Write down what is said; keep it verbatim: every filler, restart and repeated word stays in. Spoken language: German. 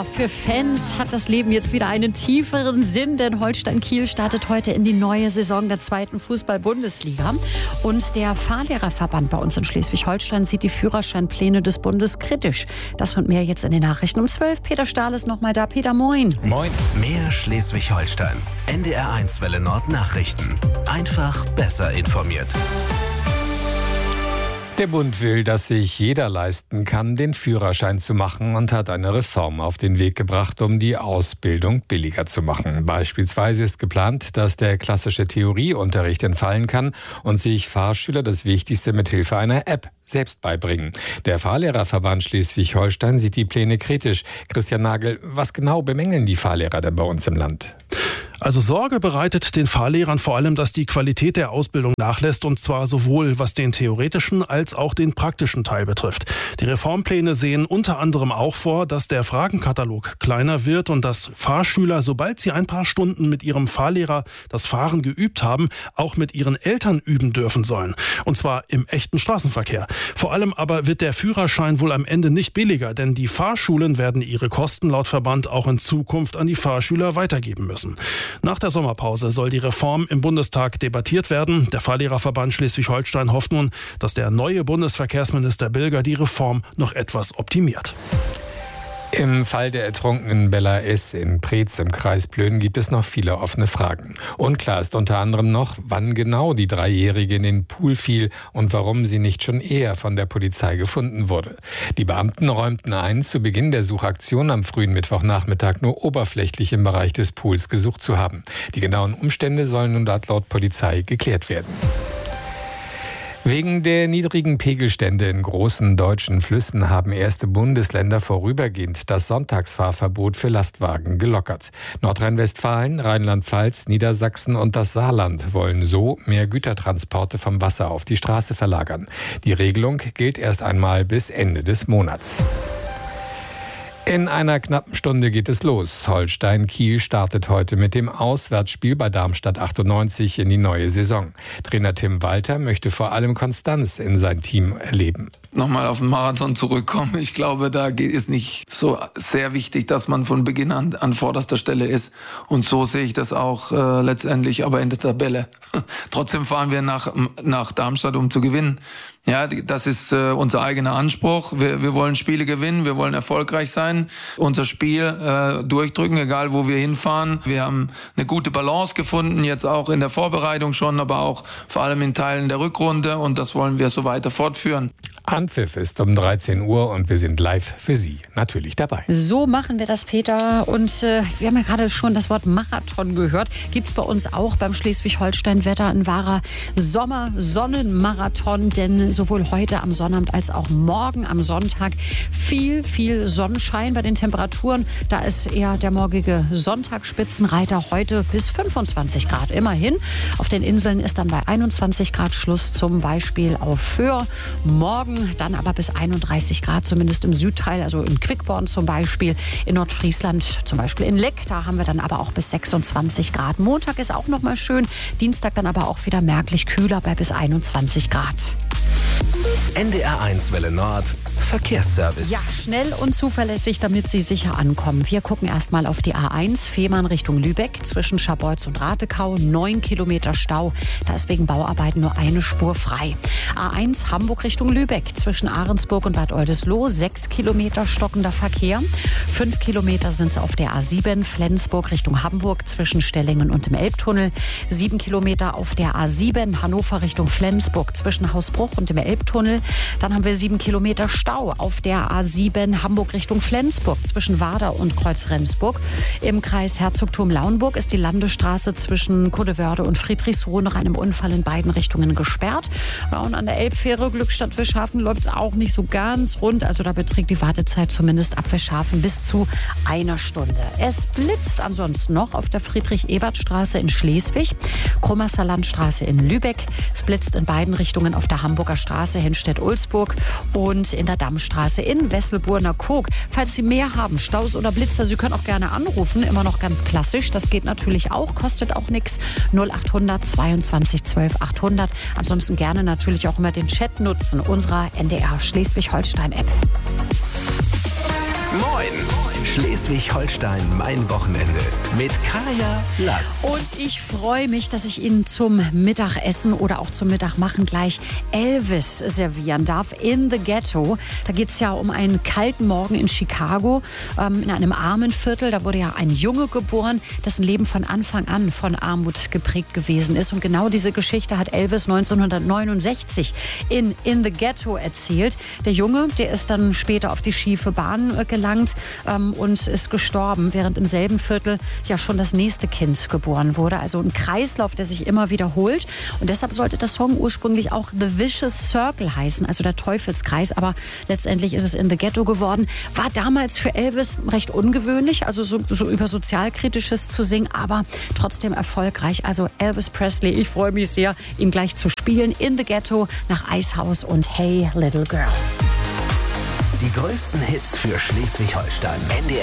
Für Fans hat das Leben jetzt wieder einen tieferen Sinn, denn Holstein Kiel startet heute in die neue Saison der zweiten Fußball-Bundesliga. Und der Fahrlehrerverband bei uns in Schleswig-Holstein sieht die Führerscheinpläne des Bundes kritisch. Das und mehr jetzt in den Nachrichten um zwölf. Peter Stahl ist noch mal da. Peter, moin. Moin. Mehr Schleswig-Holstein. N D R eins Welle Nord Nachrichten. Einfach besser informiert. Der Bund will, dass sich jeder leisten kann, den Führerschein zu machen und hat eine Reform auf den Weg gebracht, um die Ausbildung billiger zu machen. Beispielsweise ist geplant, dass der klassische Theorieunterricht entfallen kann und sich Fahrschüler das Wichtigste mit Hilfe einer App selbst beibringen. Der Fahrlehrerverband Schleswig-Holstein sieht die Pläne kritisch. Christian Nagel, was genau bemängeln die Fahrlehrer denn bei uns im Land? Also Sorge bereitet den Fahrlehrern vor allem, dass die Qualität der Ausbildung nachlässt, und zwar sowohl was den theoretischen als auch den praktischen Teil betrifft. Die Reformpläne sehen unter anderem auch vor, dass der Fragenkatalog kleiner wird und dass Fahrschüler, sobald sie ein paar Stunden mit ihrem Fahrlehrer das Fahren geübt haben, auch mit ihren Eltern üben dürfen sollen. Und zwar im echten Straßenverkehr. Vor allem aber wird der Führerschein wohl am Ende nicht billiger, denn die Fahrschulen werden ihre Kosten laut Verband auch in Zukunft an die Fahrschüler weitergeben müssen. Nach der Sommerpause soll die Reform im Bundestag debattiert werden. Der Fahrlehrerverband Schleswig-Holstein hofft nun, dass der neue Bundesverkehrsminister Bilger die Reform noch etwas optimiert. Im Fall der ertrunkenen Bella S. in Preetz im Kreis Plön gibt es noch viele offene Fragen. Unklar ist unter anderem noch, wann genau die Dreijährige in den Pool fiel und warum sie nicht schon eher von der Polizei gefunden wurde. Die Beamten räumten ein, zu Beginn der Suchaktion am frühen Mittwochnachmittag nur oberflächlich im Bereich des Pools gesucht zu haben. Die genauen Umstände sollen nun laut Polizei geklärt werden. Wegen der niedrigen Pegelstände in großen deutschen Flüssen haben erste Bundesländer vorübergehend das Sonntagsfahrverbot für Lastwagen gelockert. Nordrhein-Westfalen, Rheinland-Pfalz, Niedersachsen und das Saarland wollen so mehr Gütertransporte vom Wasser auf die Straße verlagern. Die Regelung gilt erst einmal bis Ende des Monats. In einer knappen Stunde geht es los. Holstein Kiel startet heute mit dem Auswärtsspiel bei Darmstadt achtundneunzig in die neue Saison. Trainer Tim Walter möchte vor allem Konstanz in sein Team erleben. Nochmal auf den Marathon zurückkommen. Ich glaube, da ist nicht so sehr wichtig, dass man von Beginn an an vorderster Stelle ist. Und so sehe ich das auch äh, letztendlich, aber in der Tabelle. Trotzdem fahren wir nach, nach Darmstadt, um zu gewinnen. Ja, das ist äh, unser eigener Anspruch. Wir, wir wollen Spiele gewinnen, wir wollen erfolgreich sein, unser Spiel äh, durchdrücken, egal wo wir hinfahren. Wir haben eine gute Balance gefunden, jetzt auch in der Vorbereitung schon, aber auch vor allem in Teilen der Rückrunde, und das wollen wir so weiter fortführen. Anpfiff ist um dreizehn Uhr und wir sind live für Sie natürlich dabei. So machen wir das, Peter. Und äh, wir haben ja gerade schon das Wort Marathon gehört. Gibt es bei uns auch beim Schleswig-Holstein-Wetter ein wahrer Sommer-Sonnenmarathon. Denn sowohl heute am Sonnabend als auch morgen am Sonntag viel, viel Sonnenschein bei den Temperaturen. Da ist eher der morgige Sonntag-Spitzenreiter, heute bis fünfundzwanzig Grad immerhin. Auf den Inseln ist dann bei einundzwanzig Grad Schluss, zum Beispiel auf Föhr. Morgen dann aber bis einunddreißig Grad, zumindest im Südteil, also in Quickborn zum Beispiel, in Nordfriesland, zum Beispiel in Leck, da haben wir dann aber auch bis sechsundzwanzig Grad. Montag ist auch noch mal schön, Dienstag dann aber auch wieder merklich kühler bei bis einundzwanzig Grad. N D R eins Welle Nord Verkehrsservice. Ja, schnell und zuverlässig, damit Sie sicher ankommen. Wir gucken erstmal auf die A eins, Fehmarn Richtung Lübeck, zwischen Scharbeutz und Ratekau, neun Kilometer Stau. Da ist wegen Bauarbeiten nur eine Spur frei. A eins, Hamburg Richtung Lübeck, zwischen Ahrensburg und Bad Oldesloe, sechs Kilometer stockender Verkehr. fünf Kilometer sind es auf der A sieben, Flensburg Richtung Hamburg, zwischen Stellingen und dem Elbtunnel. sieben Kilometer auf der A sieben, Hannover Richtung Flensburg, zwischen Hausbruch und dem Elbtunnel. Dann haben wir sieben Kilometer Stau auf der A sieben Hamburg Richtung Flensburg zwischen Warder und Kreuz-Rendsburg. Im Kreis Herzogtum-Lauenburg ist die Landesstraße zwischen Kuddewörde und Friedrichsruh nach einem Unfall in beiden Richtungen gesperrt. Ja, und an der Elbfähre Glückstadt-Wischhafen läuft es auch nicht so ganz rund. Also da beträgt die Wartezeit zumindest ab Wischhafen bis zu einer Stunde. Es blitzt ansonsten noch auf der Friedrich-Ebert-Straße in Schleswig, Krummasser Landstraße in Lübeck. Es blitzt in beiden Richtungen auf der Hamburger Straße Henstedt-Ulzburg und in der Dammstraße in Wesselburner-Koog. Falls Sie mehr haben, Staus oder Blitzer, Sie können auch gerne anrufen, immer noch ganz klassisch. Das geht natürlich auch, kostet auch nichts. null acht hundert zweiundzwanzig zwölf achthundert. Ansonsten gerne natürlich auch immer den Chat nutzen unserer N D R Schleswig-Holstein-App. Moin! Schleswig-Holstein, mein Wochenende mit Kaya Lass. Und ich freue mich, dass ich Ihnen zum Mittagessen oder auch zum Mittagmachen gleich Elvis servieren darf. In the Ghetto. Da geht es ja um einen kalten Morgen in Chicago, ähm, in einem armen Viertel. Da wurde ja ein Junge geboren, dessen Leben von Anfang an von Armut geprägt gewesen ist. Und genau diese Geschichte hat Elvis neunzehnhundertneunundsechzig in In the Ghetto erzählt. Der Junge, der ist dann später auf die schiefe Bahn äh, gelangt ähm, und ist gestorben, während im selben Viertel ja schon das nächste Kind geboren wurde. Also ein Kreislauf, der sich immer wiederholt. Und deshalb sollte der Song ursprünglich auch The Vicious Circle heißen, also der Teufelskreis. Aber letztendlich ist es In the Ghetto geworden. War damals für Elvis recht ungewöhnlich, also so, so über Sozialkritisches zu singen, aber trotzdem erfolgreich. Also Elvis Presley, ich freue mich sehr, ihn gleich zu spielen. In the Ghetto nach Icehouse und Hey Little Girl. Die größten Hits für Schleswig-Holstein. N D R